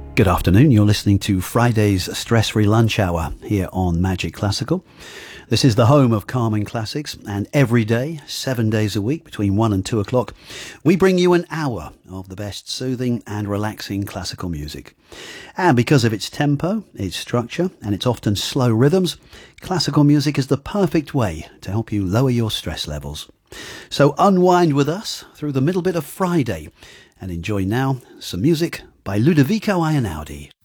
Good afternoon. You're listening to Friday's Stress-Free Lunch Hour here on Magic Classical. This is the home of Carmen Classics, and every day, 7 days a week, between 1 and 2 o'clock, we bring you an hour of the best soothing and relaxing classical music. And because of its tempo, its structure, and its often slow rhythms, classical music is the perfect way to help you lower your stress levels. So unwind with us through the middle bit of Friday and enjoy now some music by Ludovico Einaudi.